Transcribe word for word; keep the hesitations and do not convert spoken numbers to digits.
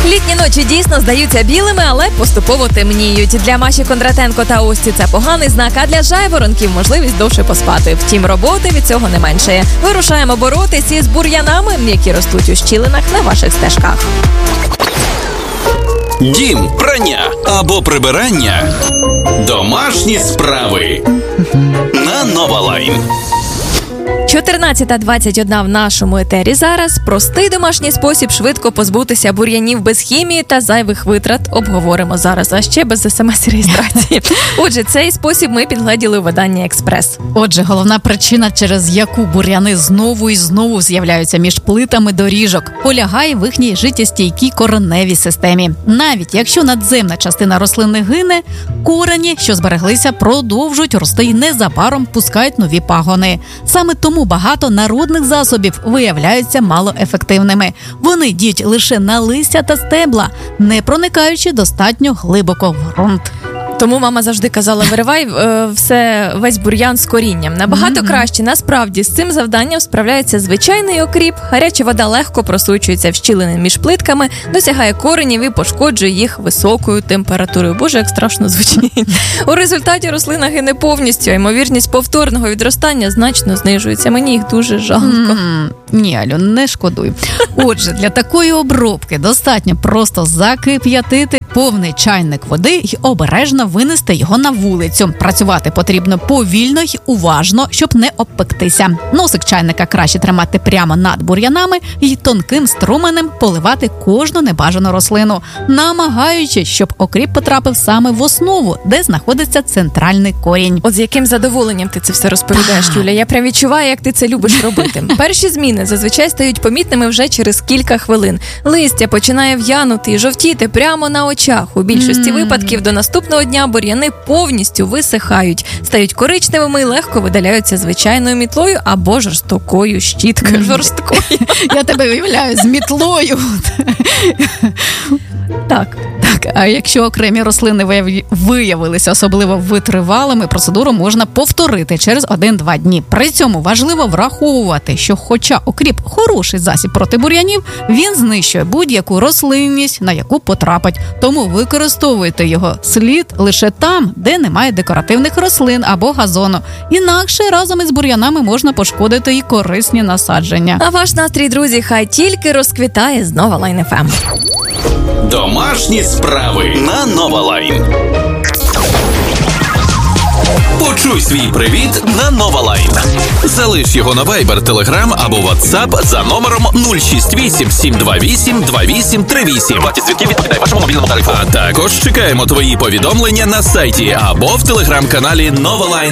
Літні ночі дійсно здаються білими, але поступово темніють. Для Маші Кондратенко та Ості це поганий знак, а для жайворонків можливість довше поспати. Втім, роботи від цього не меншає. Вирушаємо боротися із бур'янами, які ростуть у щілинах на ваших стежках. Дім, прання або прибирання. Домашні справи. На Нова Лайн. чотирнадцята двадцять одна в нашому етері зараз. Простий домашній спосіб швидко позбутися бур'янів без хімії та зайвих витрат обговоримо зараз, а ще без смс-реєстрації. Отже, цей спосіб ми підгледіли у виданні «Експрес». Отже, головна причина, через яку бур'яни знову і знову з'являються між плитами доріжок, полягає в їхній життєстійкій кореневій системі. Навіть якщо надземна частина рослини гине, корені, що збереглися, продовжують рости і незабаром пускають нові пагони. Саме тому багато народних засобів виявляються малоефективними. Вони діють лише на листя та стебла, не проникаючи достатньо глибоко в ґрунт. Тому мама завжди казала, виривай е, все, весь бур'ян з корінням. Набагато mm-hmm. краще, насправді, з цим завданням справляється звичайний окріп. Гаряча вода легко просочується в щілини між плитками, досягає коренів і пошкоджує їх високою температурою. Боже, як страшно звучить. У результаті рослина гине повністю, а ймовірність повторного відростання значно знижується. Мені їх дуже жалко. Mm-hmm. Ні, Алю, не шкодуй. Отже, для такої обробки достатньо просто закип'ятити повний чайник води і обережно винести його на вулицю. Працювати потрібно повільно й уважно, щоб не обпектися. Носик чайника краще тримати прямо над бур'янами і тонким струменем поливати кожну небажану рослину, намагаючись, щоб окріп потрапив саме в основу, де знаходиться центральний корінь. От з яким задоволенням ти це все розповідаєш, Юля. Я прям відчуваю, як ти це любиш робити. Перші зміни зазвичай стають помітними вже через кілька хвилин. Листя починає в'янути і жовтіти прямо на очах. У більшості mm. випадків до наступного дня бур'яни повністю висихають, стають коричневими і легко видаляються звичайною мітлою або жорстокою щіткою. Mm. Жорсткою. Я тебе уявляю з мітлою. Так. Так, а якщо окремі рослини виявилися особливо витривалими, процедуру можна повторити через один-два дні. При цьому важливо враховувати, що хоча окріп хороший засіб проти бур'янів, він знищує будь-яку рослинність, на яку потрапить. Тому використовуйте його слід лише там, де немає декоративних рослин або газону. Інакше разом із бур'янами можна пошкодити і корисні насадження. А ваш настрій, друзі, хай тільки розквітає з Нова Лайн еф ем. Домашні справи на Нова Лайн. Почуй свій привіт на Нова Лайн. Залиш його на Viber, Telegram або WhatsApp за номером нуль шість вісім сім два вісім два вісім три вісім. Вартість дзвінків відповідає вашому мобільному тарифу. А також чекаємо твої повідомлення на сайті або в Telegram-каналі Нова Лайн.